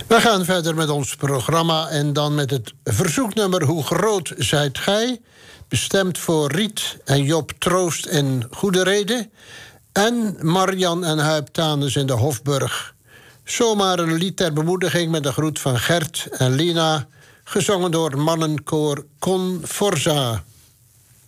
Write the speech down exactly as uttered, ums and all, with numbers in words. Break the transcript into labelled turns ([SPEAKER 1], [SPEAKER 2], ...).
[SPEAKER 1] We gaan verder met ons programma en dan met het verzoeknummer Hoe groot zijt gij? Bestemd voor Riet en Job Troost in Goede Reden. En Marian en Huip Tanes in de Hofburg. Zomaar een lied ter bemoediging met de groet van Gert en Lina. Gezongen door mannenkoor Con Forza.